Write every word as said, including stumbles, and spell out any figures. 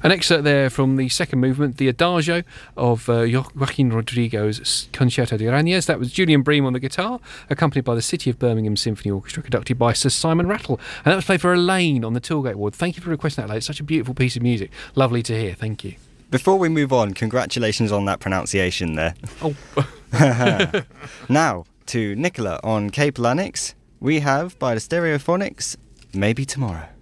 An excerpt there from the second movement, the Adagio of uh, Joaquin Rodrigo's Concerto de Arañas. That was Julian Bream on the guitar, accompanied by the City of Birmingham Symphony Orchestra, conducted by Sir Simon Rattle. And that was played for Elaine on the Toolgate Award. Thank you for requesting that, Elaine. It's such a beautiful piece of music. Lovely to hear. Thank you. Before we move on, congratulations on that pronunciation there. Oh. Now, to Nicola on Cape Lanix, we have, by the Stereophonics, Maybe Tomorrow.